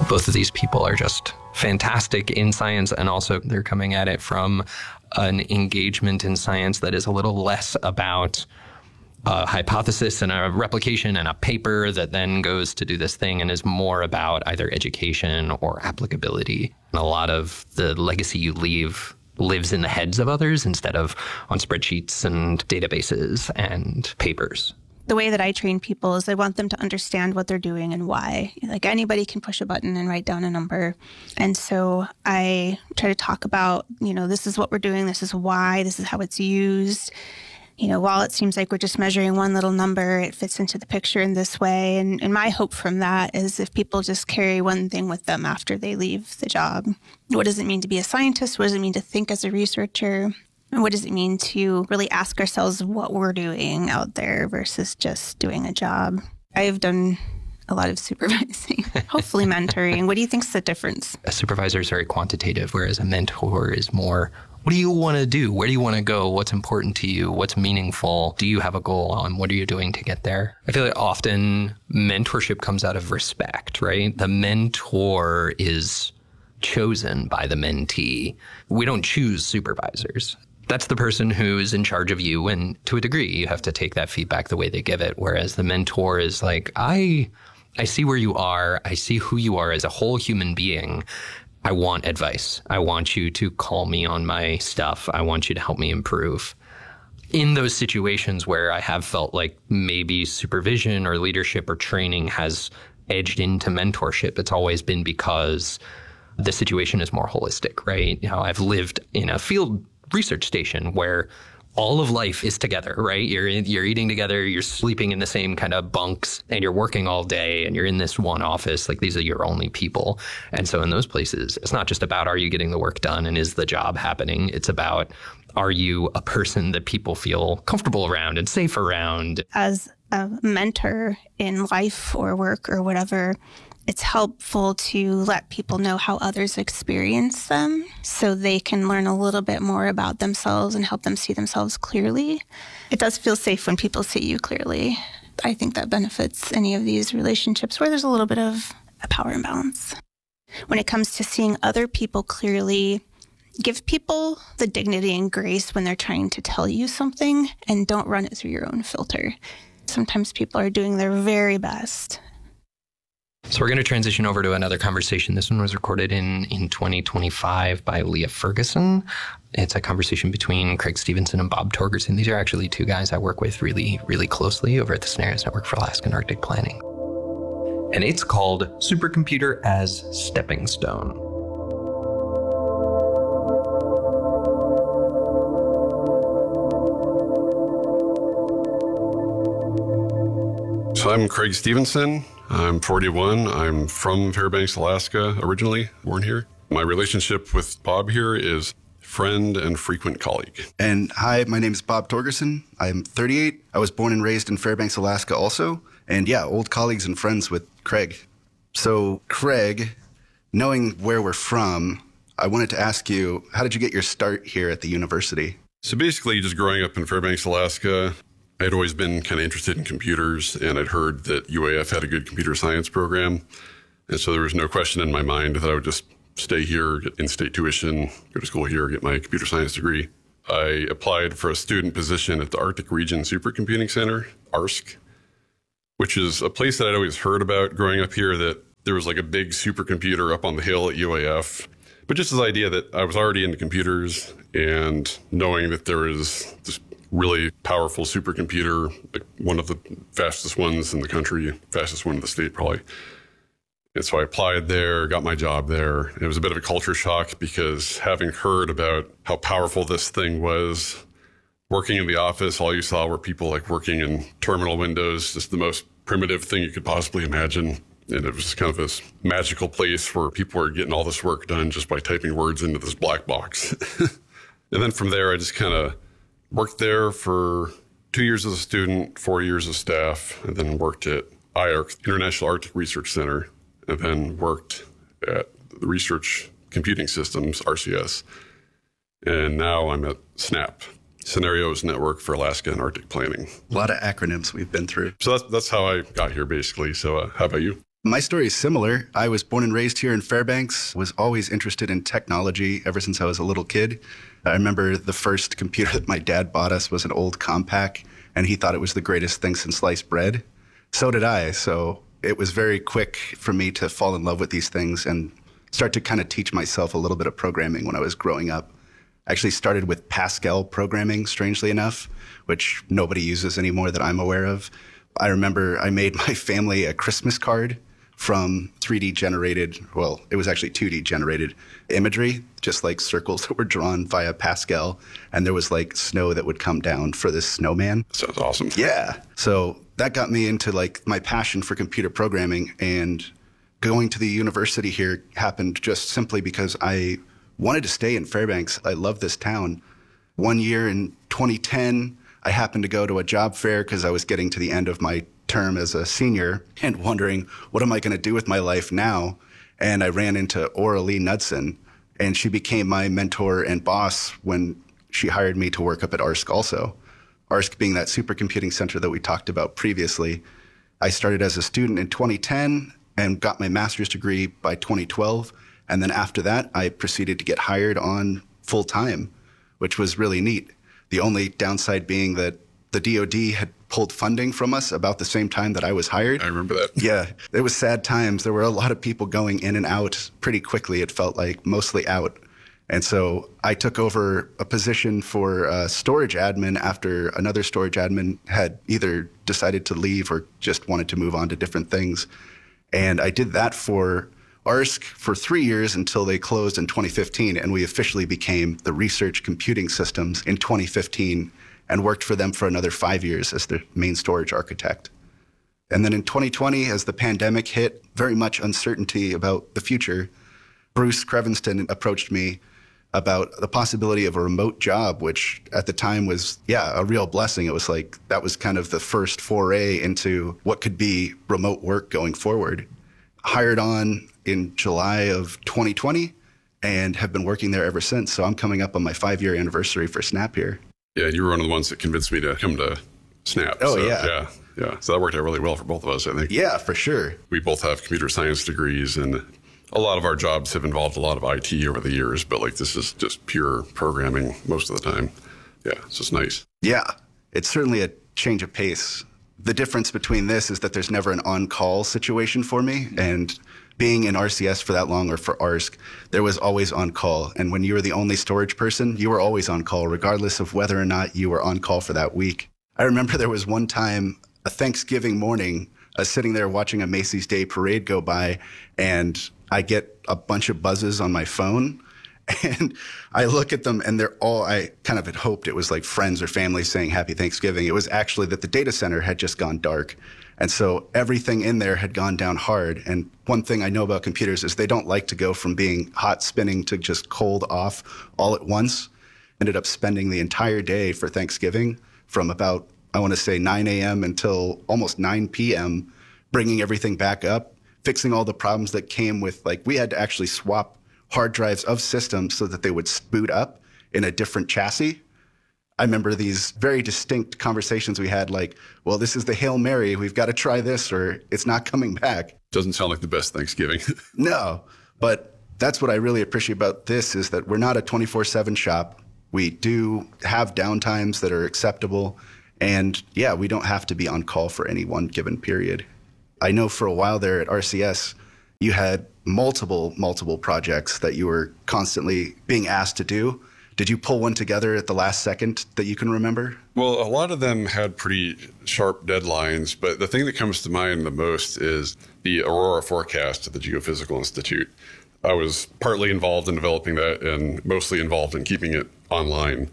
Both of these people are just fantastic in science, and also they're coming at it from an engagement in science that is a little less about a hypothesis and a replication and a paper that then goes to do this thing, and is more about either education or applicability. And a lot of the legacy you leave lives in the heads of others instead of on spreadsheets and databases and papers. The way that I train people is I want them to understand what they're doing and why. Like, anybody can push a button and write down a number. And so I try to talk about, this is what we're doing, this is why, this is how it's used. While it seems like we're just measuring one little number, it fits into the picture in this way. And my hope from that is if people just carry one thing with them after they leave the job. What does it mean to be a scientist? What does it mean to think as a researcher? And what does it mean to really ask ourselves what we're doing out there versus just doing a job? I've done a lot of supervising, hopefully mentoring. What do you think is the difference? A supervisor is very quantitative, whereas a mentor is more, what do you want to do? Where do you want to go? What's important to you? What's meaningful? Do you have a goal? And what are you doing to get there? I feel like often mentorship comes out of respect, right? The mentor is chosen by the mentee. We don't choose supervisors. That's the person who is in charge of you, and to a degree, you have to take that feedback the way they give it. Whereas the mentor is like, I see where you are. I see who you are as a whole human being. I want advice. I want you to call me on my stuff. I want you to help me improve. In those situations where I have felt like maybe supervision or leadership or training has edged into mentorship, it's always been because the situation is more holistic, right? I've lived in a field research station where all of life is together, right? You're eating together, you're sleeping in the same kind of bunks, and you're working all day, and you're in this one office. Like, these are your only people. And so in those places, it's not just about, are you getting the work done and is the job happening? It's about, are you a person that people feel comfortable around and safe around? As a mentor in life or work or whatever, it's helpful to let people know how others experience them so they can learn a little bit more about themselves and help them see themselves clearly. It does feel safe when people see you clearly. I think that benefits any of these relationships where there's a little bit of a power imbalance. When it comes to seeing other people clearly, give people the dignity and grace when they're trying to tell you something, and don't run it through your own filter. Sometimes people are doing their very best. So we're going to transition over to another conversation. This one was recorded in 2025 by Leah Ferguson. It's a conversation between Craig Stevenson and Bob Torgerson. These are actually two guys I work with really, really closely over at the Scenarios Network for Alaska and Arctic Planning. And it's called Supercomputer as Stepping Stone. So I'm Craig Stevenson. I'm 41. I'm from Fairbanks, Alaska, originally, born here. My relationship with Bob here is friend and frequent colleague. And hi, my name is Bob Torgerson. I'm 38. I was born and raised in Fairbanks, Alaska also. And yeah, old colleagues and friends with Craig. So Craig, knowing where we're from, I wanted to ask you, how did you get your start here at the university? So basically, just growing up in Fairbanks, Alaska, I'd always been kind of interested in computers, and I'd heard that UAF had a good computer science program. And so there was no question in my mind that I would just stay here, get in-state tuition, go to school here, get my computer science degree. I applied for a student position at the Arctic Region Supercomputing Center, ARSC, which is a place that I'd always heard about growing up here, that there was like a big supercomputer up on the hill at UAF. But just this idea that I was already into computers, and knowing that there was this really powerful supercomputer, like one of the fastest ones in the country, fastest one in the state probably. And so I applied there, got my job there. It was a bit of a culture shock because having heard about how powerful this thing was, working in the office, all you saw were people like working in terminal windows, just the most primitive thing you could possibly imagine. And it was just kind of this magical place where people were getting all this work done just by typing words into this black box. And then from there, I just kind of worked there for 2 years as a student, 4 years as staff, and then worked at IARC, International Arctic Research Center, and then worked at the Research Computing Systems, RCS. And now I'm at SNAP, Scenarios Network for Alaska and Arctic Planning. A lot of acronyms we've been through. So that's how I got here, basically. So how about you? My story is similar. I was born and raised here in Fairbanks, was always interested in technology ever since I was a little kid. I remember the first computer that my dad bought us was an old Compaq, and he thought it was the greatest thing since sliced bread. So did I. So it was very quick for me to fall in love with these things and start to kind of teach myself a little bit of programming when I was growing up. I actually started with Pascal programming, strangely enough, which nobody uses anymore that I'm aware of. I remember I made my family a Christmas card from 3D generated, well, it was actually 2D generated imagery, just like circles that were drawn via Pascal. And there was like snow that would come down for this snowman. Sounds awesome. Yeah. So that got me into like my passion for computer programming, and going to the university here happened just simply because I wanted to stay in Fairbanks. I love this town. One year in 2010, I happened to go to a job fair because I was getting to the end of my term as a senior and wondering, what am I going to do with my life now? And I ran into Aura Lee Knudsen, and she became my mentor and boss when she hired me to work up at ARSC also. ARSC being that supercomputing center that we talked about previously. I started as a student in 2010 and got my master's degree by 2012. And then after that, I proceeded to get hired on full time, which was really neat. The only downside being that the DoD had pulled funding from us about the same time that I was hired. I remember that. Yeah, it was sad times. There were a lot of people going in and out pretty quickly. It felt like mostly out. And so I took over a position for storage admin after another storage admin had either decided to leave or just wanted to move on to different things. And I did that for ARSC for 3 years until they closed in 2015, and we officially became the Research Computing Systems in 2015 and worked for them for another 5 years as their main storage architect. And then in 2020, as the pandemic hit, very much uncertainty about the future, Bruce Crevenston approached me about the possibility of a remote job, which at the time was, a real blessing. It was like that was kind of the first foray into what could be remote work going forward. Hired on in July of 2020 and have been working there ever since. So I'm coming up on my 5-year anniversary for Snap here. Yeah, you were one of the ones that convinced me to come to Snap. Oh, so, yeah. Yeah. So that worked out really well for both of us, I think. Yeah, for sure. We both have computer science degrees, and a lot of our jobs have involved a lot of IT over the years, but like this is just pure programming most of the time. Yeah, it's just nice. Yeah, it's certainly a change of pace. The difference between this is that there's never an on-call situation for me, and being in RCS for that long, or for ARSC, there was always on-call. And when you were the only storage person, you were always on call, regardless of whether or not you were on call for that week. I remember there was one time, a Thanksgiving morning, I was sitting there watching a Macy's Day Parade go by, and I get a bunch of buzzes on my phone. And I look at them, and they're all, I kind of had hoped it was like friends or family saying Happy Thanksgiving. It was actually that the data center had just gone dark. And so everything in there had gone down hard. And one thing I know about computers is they don't like to go from being hot spinning to just cold off all at once. Ended up spending the entire day for Thanksgiving from about, I want to say 9 a.m. until almost 9 p.m., bringing everything back up, fixing all the problems that came with, like, we had to actually swap hard drives of systems so that they would boot up in a different chassis. I remember these very distinct conversations we had, like, well, this is the Hail Mary, we've got to try this or it's not coming back. Doesn't sound like the best Thanksgiving. No, but that's what I really appreciate about this is that we're not a 24/7 shop. We do have downtimes that are acceptable. And yeah, we don't have to be on call for any one given period. I know for a while there at RCS, you had multiple projects that you were constantly being asked to do. Did you pull one together at the last second that you can remember? Well, a lot of them had pretty sharp deadlines, but the thing that comes to mind the most is the Aurora forecast at the Geophysical Institute. I was partly involved in developing that and mostly involved in keeping it online.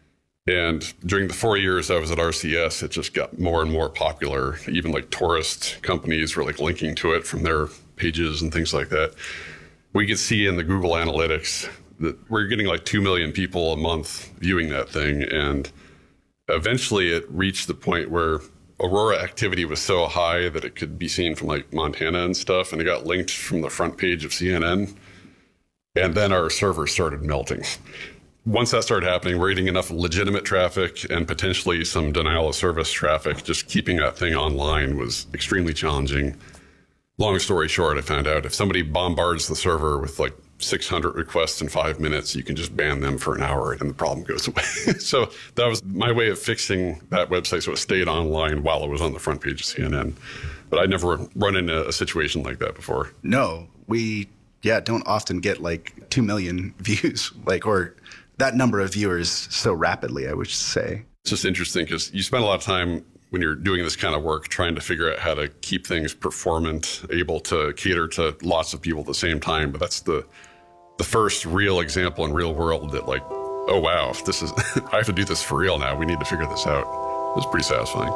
And during the 4 years I was at RCS, it just got more and more popular. Even like tourist companies were like linking to it from their pages and things like that. We could see in the Google Analytics that we're getting like 2 million people a month viewing that thing. And eventually it reached the point where Aurora activity was so high that it could be seen from like Montana and stuff. And it got linked from the front page of CNN. And then our servers started melting. Once that started happening, we're getting enough legitimate traffic and potentially some denial of service traffic. Just keeping that thing online was extremely challenging. long story short, I found out if somebody bombards the server with like 600 requests in 5 minutes, you can just ban them for an hour and the problem goes away. So that was my way of fixing that website so it stayed online while it was on the front page of CNN. But I'd never run into a situation like that before. No, we don't often get like 2 million views, or that number of viewers so rapidly, I would say. It's just interesting because you spend a lot of time when you're doing this kind of work trying to figure out how to keep things performant, able to cater to lots of people at the same time. But that's the first real example in real world that like, oh, wow, this is I have to do this for real now. We need to figure this out. It was pretty satisfying.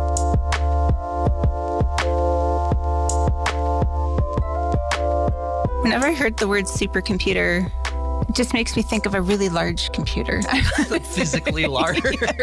Whenever I heard the word supercomputer, it just makes me think of a really large computer. Physically large.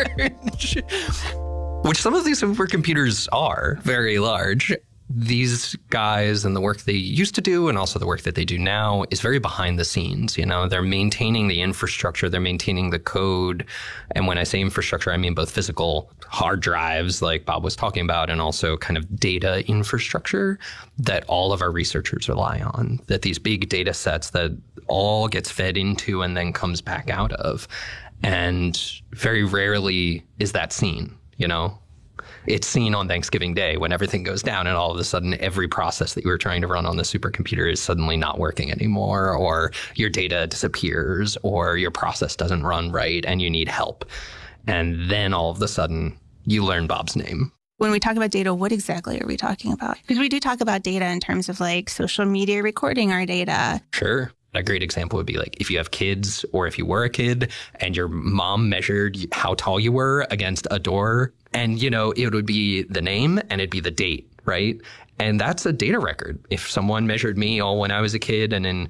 Which some of these supercomputers are very large. These guys and the work they used to do and also the work that they do now is very behind the scenes. You know, they're maintaining the infrastructure, they're maintaining the code. And when I say infrastructure, I mean both physical hard drives like Bob was talking about and also kind of data infrastructure that all of our researchers rely on, that these big data sets that all gets fed into and then comes back out of. And very rarely is that seen, you know? It's seen on Thanksgiving Day when everything goes down and all of a sudden every process that you were trying to run on the supercomputer is suddenly not working anymore, or your data disappears, or your process doesn't run right and you need help. And then all of a sudden you learn Bob's name. When we talk about data, what exactly are we talking about? Because we do talk about data in terms of like social media recording our data. Sure. A great example would be like if you have kids or if you were a kid and your mom measured how tall you were against a door and, you know, it would be the name and it'd be the date, right? And that's a data record. If someone measured me when I was a kid and in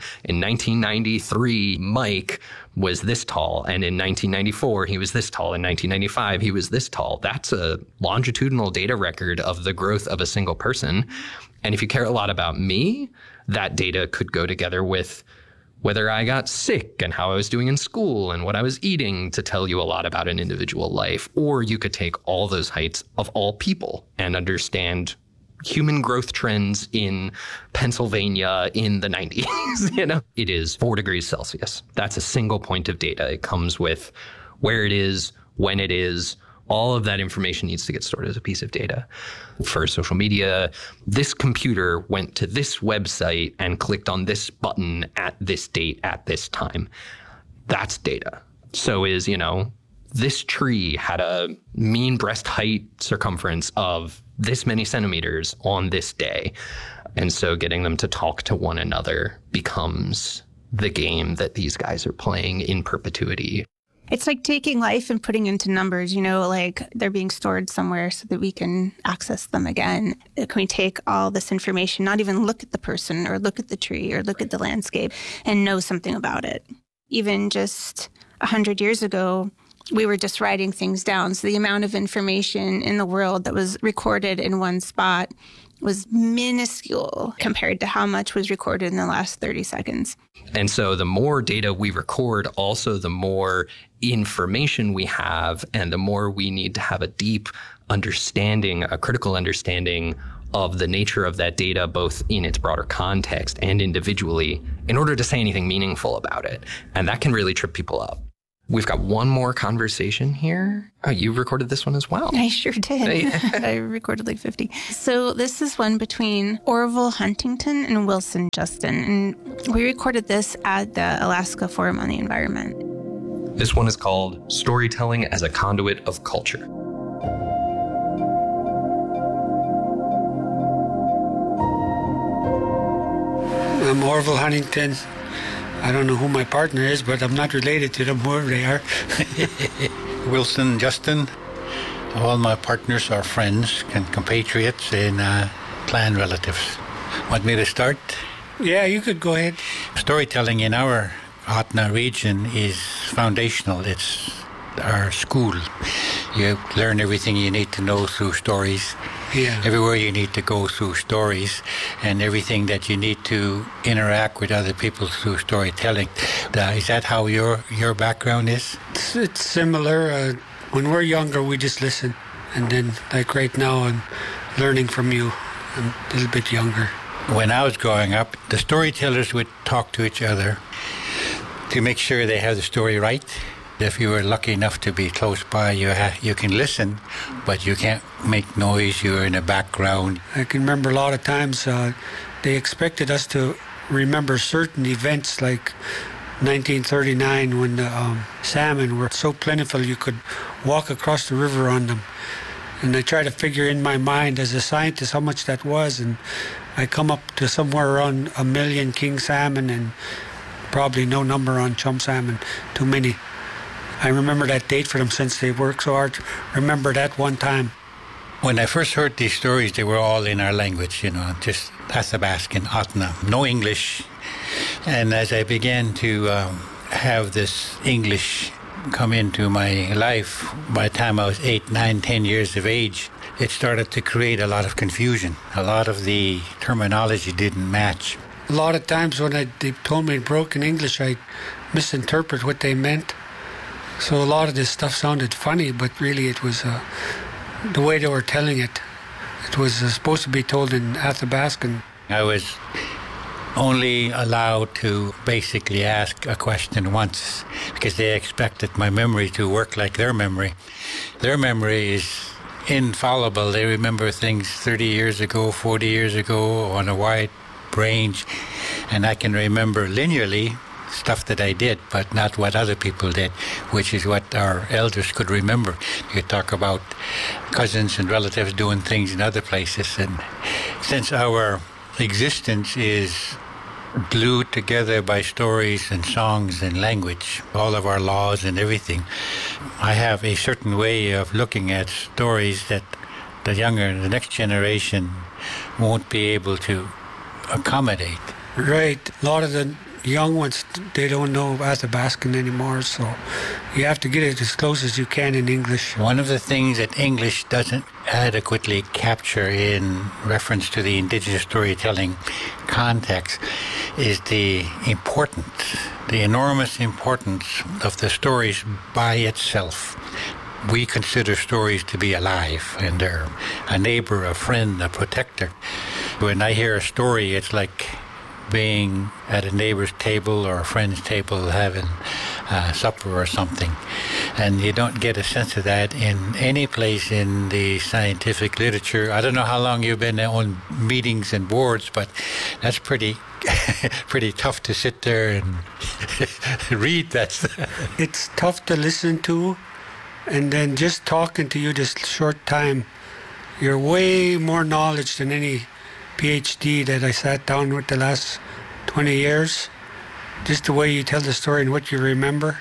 1993, Mike was this tall, and in 1994, he was this tall, in 1995, he was this tall, that's a longitudinal data record of the growth of a single person. And if you care a lot about me, that data could go together with whether I got sick and how I was doing in school and what I was eating to tell you a lot about an individual life. Or you could take all those heights of all people and understand human growth trends in Pennsylvania in the 90s. You know, it is 4 degrees Celsius. That's a single point of data. It comes with where it is, when it is. All of that information needs to get stored as a piece of data. For social media, this computer went to this website and clicked on this button at this date at this time. That's data. So is, you know, this tree had a mean breast height circumference of this many centimeters on this day. And so getting them to talk to one another becomes the game that these guys are playing in perpetuity. It's like taking life and putting into numbers, you know, like they're being stored somewhere so that we can access them again. Can we take all this information, not even look at the person or look at the tree or look at the landscape and know something about it? Even just 100 years ago, we were just writing things down. So the amount of information in the world that was recorded in one spot was minuscule compared to how much was recorded in the last 30 seconds. And so the more data we record, also the more information we have, and the more we need to have a deep understanding, a critical understanding of the nature of that data, both in its broader context and individually, in order to say anything meaningful about it. And that can really trip people up. We've got one more conversation here. Oh, you recorded this one as well. I sure did. I recorded like 50. So this is one between Orville Huntington and Wilson Justin. And we recorded this at the Alaska Forum on the Environment. This one is called Storytelling as a Conduit of Culture. I'm Orville Huntington. I don't know who my partner is, but I'm not related to them, whoever they are. Wilson Justin. All my partners are friends and compatriots and clan relatives. Want me to start? Yeah, you could go ahead. Storytelling in our Hautna region is foundational. It's our school. You learn everything you need to know through stories. Yeah. Everywhere you need to go through stories, and everything that you need to interact with other people through storytelling. Is that how your background is? It's similar. When we're younger, we just listen. And then, like right now, I'm learning from you. I'm a little bit younger. When I was growing up, the storytellers would talk to each other to make sure they have the story right. If you were lucky enough to be close by, you can listen, but you can't make noise. You're in the background. I can remember a lot of times they expected us to remember certain events, like 1939 when the salmon were so plentiful you could walk across the river on them. And I try to figure in my mind as a scientist how much that was, and I come up to somewhere around 1 million king salmon and probably no number on chum salmon, too many. I remember that date for them since they worked so hard. Remember that one time. When I first heard these stories, they were all in our language, just Athabascan, Ahtna, no English. And as I began to have this English come into my life, by the time I was 8, 9, 10 years of age, it started to create a lot of confusion. A lot of the terminology didn't match. A lot of times when they told me in broken English, I misinterpret what they meant. So a lot of this stuff sounded funny, but really it was the way they were telling it. It was supposed to be told in Athabascan. I was only allowed to basically ask a question once because they expected my memory to work like their memory. Their memory is infallible. They remember things 30 years ago, 40 years ago on a wide range, and I can remember linearly stuff that I did, but not what other people did, which is what our elders could remember. You talk about cousins and relatives doing things in other places, and since our existence is glued together by stories and songs and language, all of our laws and everything, I have a certain way of looking at stories that the next generation won't be able to accommodate. Right. A lot of the young ones, they don't know Athabascan anymore, so you have to get it as close as you can in English. One of the things that English doesn't adequately capture in reference to the indigenous storytelling context is the importance, the enormous importance of the stories by itself. We consider stories to be alive, and they're a neighbor, a friend, a protector. When I hear a story, it's like being at a neighbor's table or a friend's table having supper or something. And you don't get a sense of that in any place in the scientific literature. I don't know how long you've been on meetings and boards, but that's pretty tough to sit there and read that. It's tough to listen to, and then just talking to you this short time, you're way more knowledge than any PhD that I sat down with the last 20 years. Just the way you tell the story and what you remember.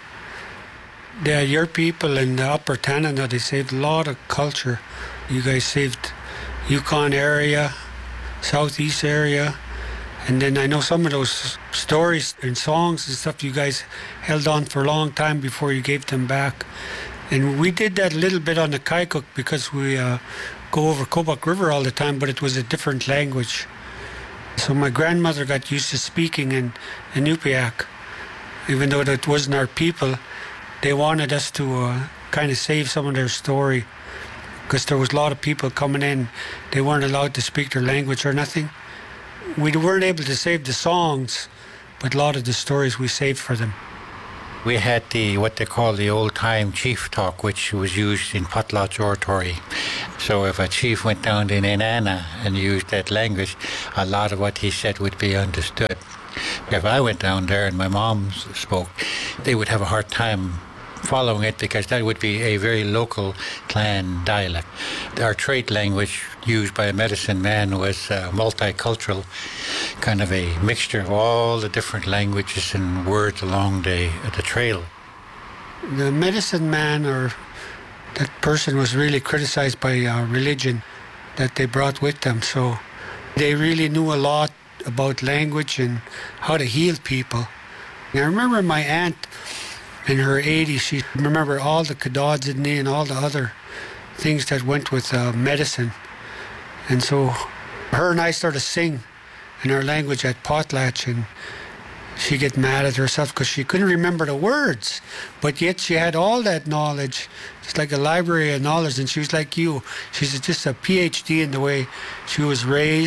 Your people in the Upper Tanana, they saved a lot of culture. You guys saved Yukon area, Southeast area, and then I know some of those stories and songs and stuff you guys held on for a long time before you gave them back. And we did that a little bit on the Kaikuk because we go over Kobuk River all the time, but it was a different language. So my grandmother got used to speaking in Inupiaq. Even though that wasn't our people, they wanted us to kind of save some of their story because there was a lot of people coming in. They weren't allowed to speak their language or nothing. We weren't able to save the songs, but a lot of the stories we saved for them. We had what they call the old-time chief talk, which was used in potlatch oratory. So if a chief went down to Nenana and used that language, a lot of what he said would be understood. If I went down there and my mom spoke, they would have a hard time following it because that would be a very local clan dialect. Our trade language used by a medicine man was multicultural, kind of a mixture of all the different languages and words along the trail. The medicine man or that person was really criticized by religion that they brought with them. So they really knew a lot about language and how to heal people. And I remember my aunt in her 80s, she remembered all the Kadadzidni and all the other things that went with medicine. And so her and I started to sing in our language at potlatch, and she'd get mad at herself because she couldn't remember the words. But yet she had all that knowledge. It's like a library of knowledge, and she was like you. She's just a PhD in the way she was raised.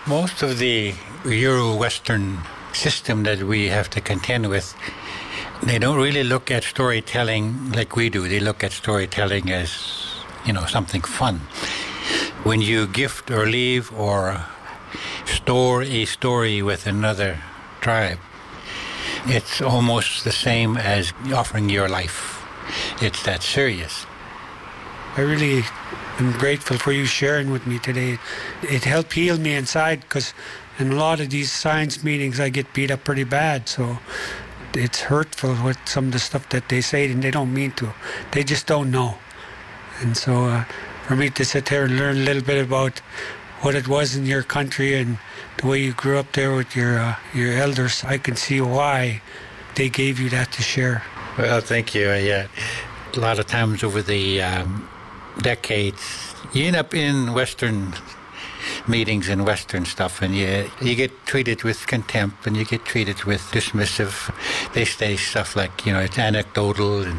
Most of the Euro-Western system that we have to contend with, they don't really look at storytelling like we do. They look at storytelling as, something fun. When you gift or leave or store a story with another tribe, it's almost the same as offering your life. It's that serious. I really am grateful for you sharing with me today. It helped heal me inside, because in a lot of these science meetings I get beat up pretty bad, so it's hurtful with some of the stuff that they say, and they don't mean to. They just don't know. And so for me to sit there and learn a little bit about what it was in your country and the way you grew up there with your elders, I can see why they gave you that to share. Well, thank you. Yeah, a lot of times over the decades, you end up in Western meetings and Western stuff, and you get treated with contempt, and you get treated with dismissive. They say stuff like, it's anecdotal, and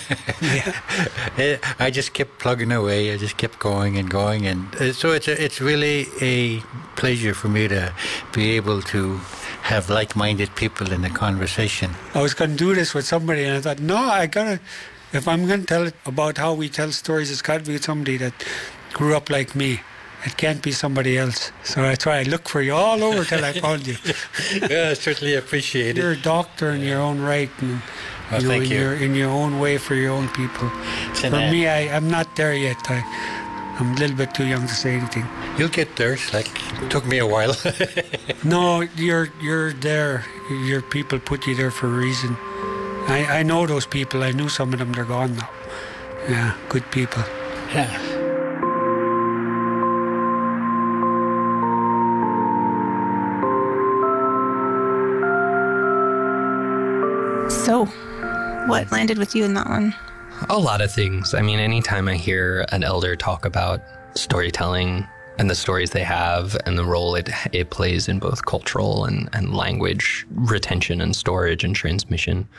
I just kept plugging away. I just kept going and going, and so it's really a pleasure for me to be able to have like-minded people in the conversation. I was going to do this with somebody, and I thought, no, if I'm going to tell it about how we tell stories, it's got to be somebody that grew up like me. It can't be somebody else. So that's why I looked for you all over till I found you. Yeah, I certainly appreciate it. You're a doctor in your own right, and thank you. in your own way for your own people. For me, I'm not there yet. I'm a little bit too young to say anything. You'll get there. It took me a while. No, you're there. Your people put you there for a reason. I know those people. I knew some of them. They're gone now. Yeah, good people. Yeah. So, what landed with you in that one? A lot of things. I mean, anytime I hear an elder talk about storytelling and the stories they have and the role it plays in both cultural and language retention and storage and transmission,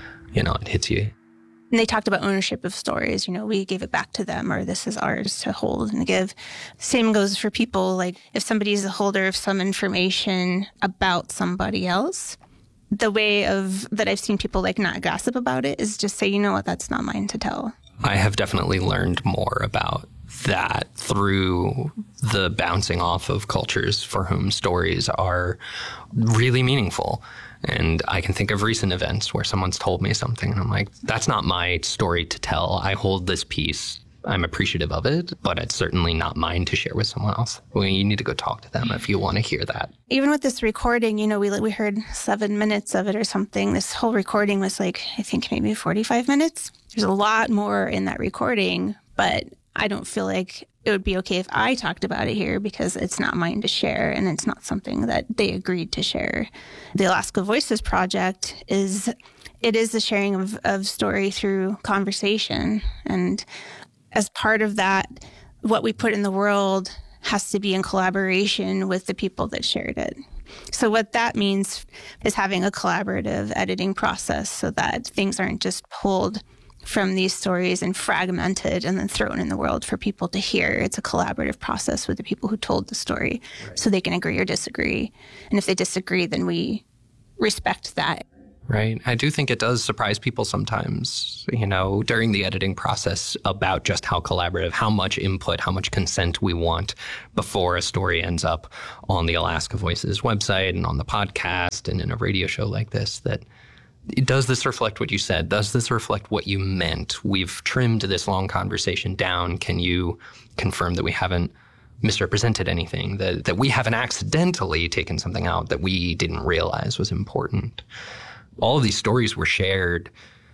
it hits you. And they talked about ownership of stories. We gave it back to them, or this is ours to hold and give. Same goes for people. Like, if somebody's a holder of some information about somebody else, the way that I've seen people not gossip about it is just say, you know what, that's not mine to tell. I have definitely learned more about that through the bouncing off of cultures for whom stories are really meaningful. And I can think of recent events where someone's told me something and I'm like, that's not my story to tell. I hold this piece. I'm appreciative of it, but it's certainly not mine to share with someone else. Well, you need to go talk to them if you want to hear that. Even with this recording, we heard 7 minutes of it or something. This whole recording was I think maybe 45 minutes. There's a lot more in that recording, but I don't feel like it would be okay if I talked about it here because it's not mine to share and it's not something that they agreed to share. The Alaska Voices Project is the sharing of story through conversation, and as part of that, what we put in the world has to be in collaboration with the people that shared it. So what that means is having a collaborative editing process so that things aren't just pulled from these stories and fragmented and then thrown in the world for people to hear. It's a collaborative process with the people who told the story, so they can agree or disagree. And if they disagree, then we respect that. Right. I do think it does surprise people sometimes, during the editing process about just how collaborative, how much input, how much consent we want before a story ends up on the Alaska Voices website and on the podcast and in a radio show like this. That does this reflect what you said? Does this reflect what you meant? We've trimmed this long conversation down. Can you confirm that we haven't misrepresented anything, that we haven't accidentally taken something out that we didn't realize was important? All of these stories were shared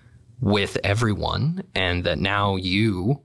with everyone, and that now you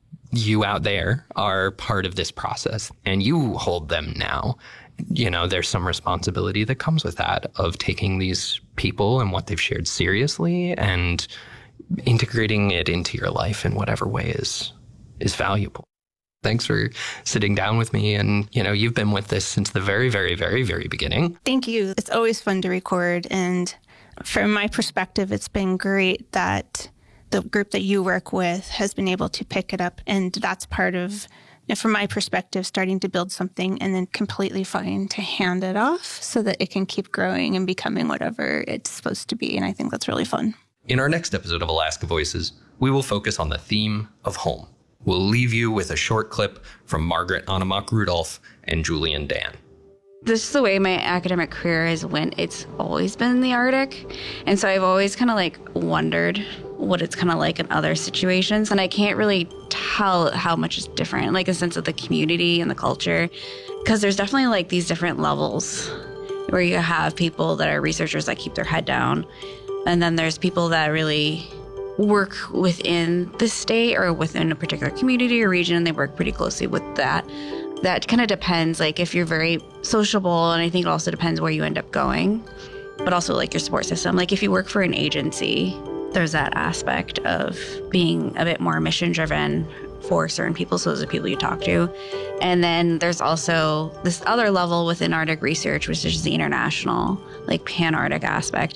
out there are part of this process and you hold them now. There's some responsibility that comes with that, of taking these people and what they've shared seriously and integrating it into your life in whatever way is valuable. Thanks for sitting down with me. And, you've been with this since the very, very, very, very beginning. Thank you. It's always fun to record. And from my perspective, it's been great that the group that you work with has been able to pick it up. And that's part of from my perspective, starting to build something and then completely fine to hand it off so that it can keep growing and becoming whatever it's supposed to be. And I think that's really fun. In our next episode of Alaska Voices, we will focus on the theme of home. We'll leave you with a short clip from Margaret Anemak Rudolph and Julian Dan. This is the way my academic career has went. It's always been in the Arctic. And so I've always kind of like wondered what it's kind of like in other situations. And I can't really tell how much is different, like a sense of the community and the culture. Because there's definitely like these different levels where you have people that are researchers that keep their head down. And then there's people that really work within the state or within a particular community or region, and they work pretty closely with that. That kind of depends, like if you're very sociable, and I think it also depends where you end up going, but also like your support system. Like if you work for an agency, there's that aspect of being a bit more mission driven for certain people. So those are people you talk to. And then there's also this other level within Arctic research, which is the international, like pan-Arctic aspect.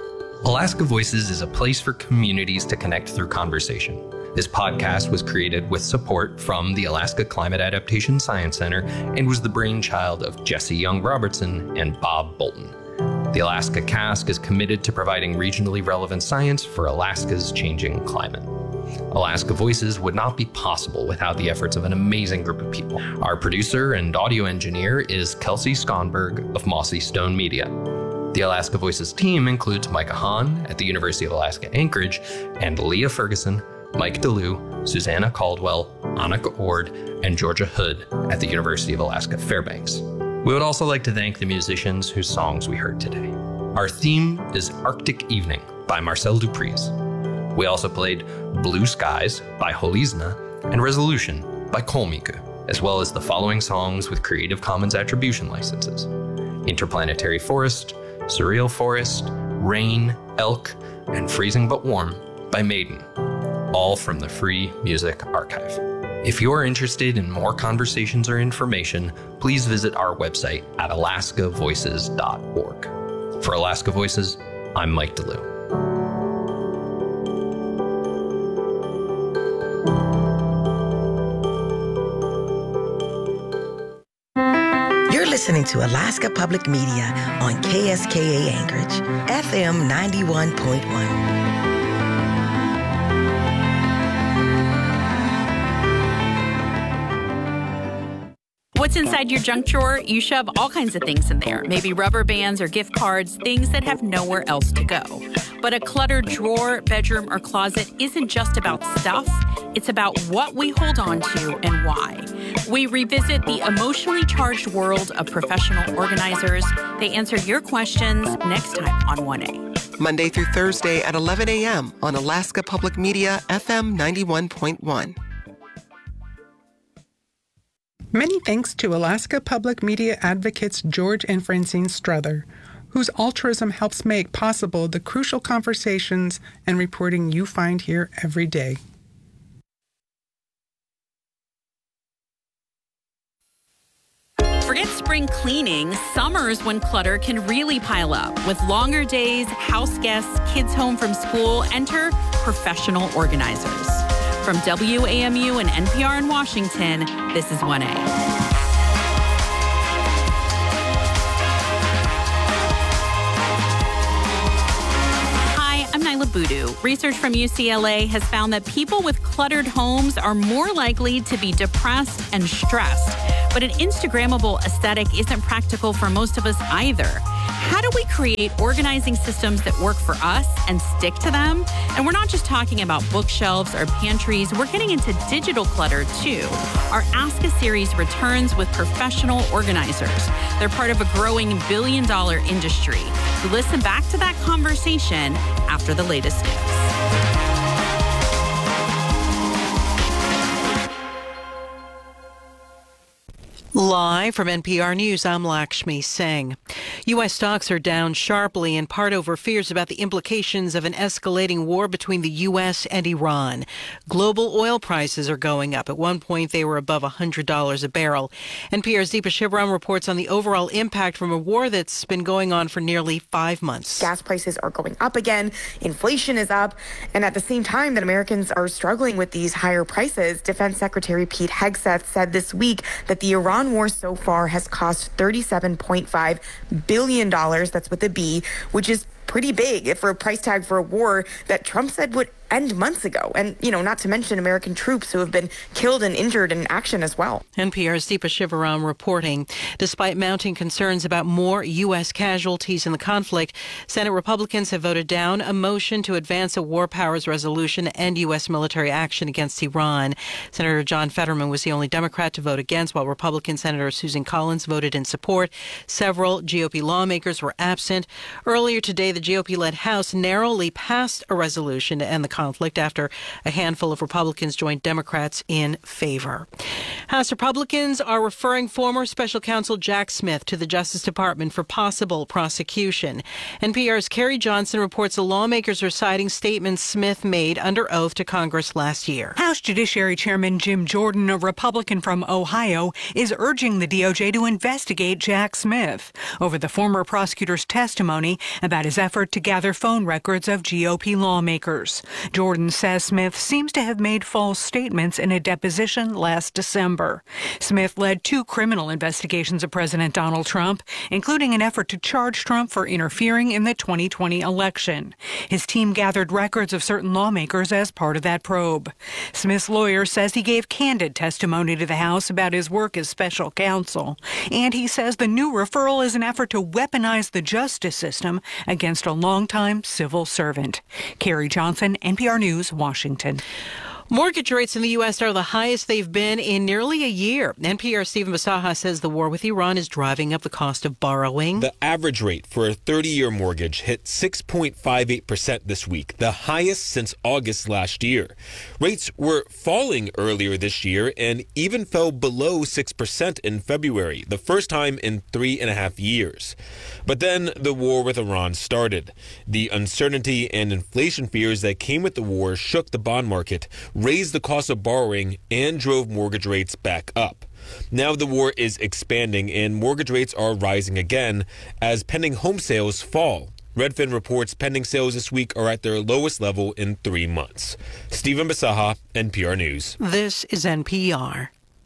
Alaska Voices is a place for communities to connect through conversation. This podcast was created with support from the Alaska Climate Adaptation Science Center and was the brainchild of Jesse Young Robertson and Bob Bolton. The Alaska Cask is committed to providing regionally relevant science for Alaska's changing climate. Alaska Voices would not be possible without the efforts of an amazing group of people. Our producer and audio engineer is Kelsey Skonberg of Mossy Stone Media. The Alaska Voices team includes Micah Hahn at the University of Alaska Anchorage and Leah Ferguson, Mike DeLue, Susanna Caldwell, Annika Ord, and Georgia Hood at the University of Alaska Fairbanks. We would also like to thank the musicians whose songs we heard today. Our theme is Arctic Evening by Marcel Duprez. We also played Blue Skies by Holizna and Resolution by Kolmiku, as well as the following songs with Creative Commons Attribution licenses: Interplanetary Forest, Surreal Forest, Rain, Elk, and Freezing But Warm by Maiden, all from the Free Music Archive. If you're interested in more conversations or information, please visit our website at alaskavoices.org. For Alaska Voices, I'm Mike DeLue. Listening to Alaska Public Media on KSKA Anchorage, FM 91.1. What's inside your junk drawer? You shove all kinds of things in there, maybe rubber bands or gift cards, things that have nowhere else to go. But a cluttered drawer, bedroom, or closet isn't just about stuff. It's about what we hold on to and why. We revisit the emotionally charged world of professional organizers. They answer your questions next time on 1A. Monday through Thursday at 11 a.m. on Alaska Public Media, FM 91.1. Many thanks to Alaska Public Media advocates George and Francine Struther, whose altruism helps make possible the crucial conversations and reporting you find here every day. Forget spring cleaning. Summer's when clutter can really pile up. With longer days, house guests, kids home from school, enter professional organizers. From WAMU and NPR in Washington, this is 1A. Hi, I'm Nyla Boodoo. Research from UCLA has found that people with cluttered homes are more likely to be depressed and stressed. But an Instagrammable aesthetic isn't practical for most of us either. How do we create organizing systems that work for us and stick to them? And we're not just talking about bookshelves or pantries. We're getting into digital clutter, too. Our Ask a series returns with professional organizers. They're part of a growing billion-dollar industry. Listen back to that conversation after the latest news. Live from NPR News, I'm Lakshmi Singh. U.S. stocks are down sharply, in part over fears about the implications of an escalating war between the U.S. and Iran. Global oil prices are going up. At one point, they were above $100 a barrel. NPR's Deepa Shivaram reports on the overall impact from a war that's been going on for nearly 5 months. Gas prices are going up again. Inflation is up. And at the same time that Americans are struggling with these higher prices, Defense Secretary Pete Hegseth said this week that the Iran war so far has cost $37.5 billion, that's with a B, which is pretty big for a price tag for a war that Trump said would end months ago. And, not to mention American troops who have been killed and injured in action as well. NPR's Deepa Shivaram reporting. Despite mounting concerns about more U.S. casualties in the conflict, Senate Republicans have voted down a motion to advance a war powers resolution to end U.S. military action against Iran. Senator John Fetterman was the only Democrat to vote against, while Republican Senator Susan Collins voted in support. Several GOP lawmakers were absent. Earlier today, the GOP-led House narrowly passed a resolution to end the conflict after a handful of Republicans joined Democrats in favor. House Republicans are referring former special counsel Jack Smith to the Justice Department for possible prosecution. NPR's Carrie Johnson reports the lawmakers are citing statements Smith made under oath to Congress last year. House Judiciary Chairman Jim Jordan, a Republican from Ohio, is urging the DOJ to investigate Jack Smith over the former prosecutor's testimony about his effort to gather phone records of GOP lawmakers. Jordan says Smith seems to have made false statements in a deposition last December. Smith led 2 criminal investigations of President Donald Trump, including an effort to charge Trump for interfering in the 2020 election. His team gathered records of certain lawmakers as part of that probe. Smith's lawyer says he gave candid testimony to the House about his work as special counsel, and he says the new referral is an effort to weaponize the justice system against a longtime civil servant. Carrie Johnson, NPR News, Washington. Mortgage rates in the U.S. are the highest they've been in nearly a year. NPR's Stephen Basaha says the war with Iran is driving up the cost of borrowing. The average rate for a 30-year mortgage hit 6.58% this week, the highest since August last year. Rates were falling earlier this year and even fell below 6% in February, the first time in 3.5 years. But then the war with Iran started. The uncertainty and inflation fears that came with the war shook the bond market, raised the cost of borrowing, and drove mortgage rates back up. Now the war is expanding and mortgage rates are rising again as pending home sales fall. Redfin reports pending sales this week are at their lowest level in 3 months. Stephen Basaha, NPR News. This is NPR.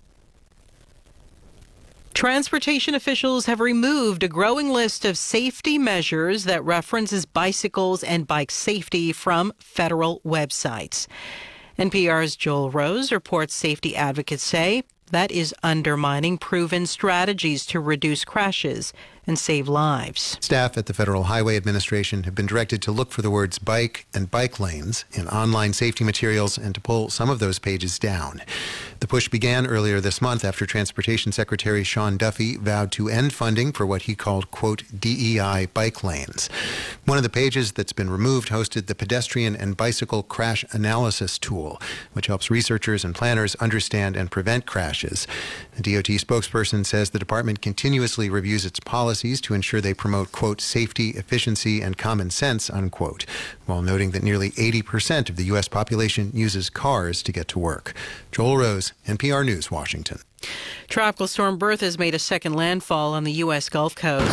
Transportation officials have removed a growing list of safety measures that references bicycles and bike safety from federal websites. NPR's Joel Rose reports safety advocates say that is undermining proven strategies to reduce crashes and save lives. Staff at the Federal Highway Administration have been directed to look for the words bike and bike lanes in online safety materials and to pull some of those pages down. The push began earlier this month after Transportation Secretary Sean Duffy vowed to end funding for what he called, quote, DEI bike lanes. One of the pages that's been removed hosted the Pedestrian and Bicycle Crash Analysis Tool, which helps researchers and planners understand and prevent crashes. The DOT spokesperson says the department continuously reviews its policies to ensure they promote, quote, safety, efficiency, and common sense, unquote, while noting that nearly 80% of the U.S. population uses cars to get to work. Joel Rose, NPR News, Washington. Tropical storm Bertha has made a second landfall on the U.S. Gulf Coast.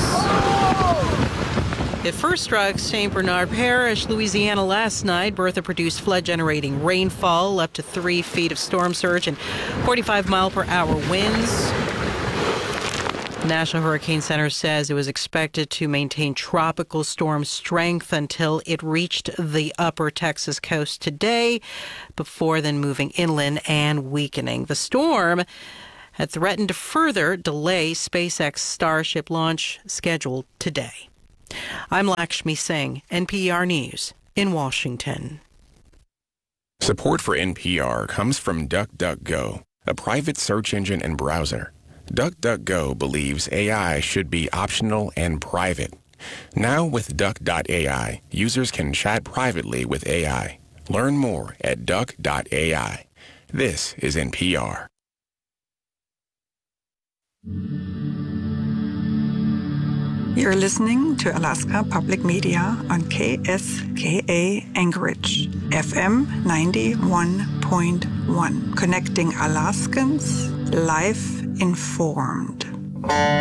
It first struck St. Bernard Parish, Louisiana last night. Bertha produced flood-generating rainfall, up to 3 feet of storm surge, and 45-mile-per-hour winds. National Hurricane Center says it was expected to maintain tropical storm strength until it reached the upper Texas coast today, before then moving inland and weakening. The storm had threatened to further delay SpaceX Starship launch scheduled today. I'm Lakshmi Singh, NPR News in Washington. Support for NPR comes from DuckDuckGo, a private search engine and browser. DuckDuckGo believes AI should be optional and private. Now with Duck.ai, users can chat privately with AI. Learn more at Duck.ai. This is NPR. You're listening to Alaska Public Media on KSKA Anchorage, FM 91.1, connecting Alaskans, life informed.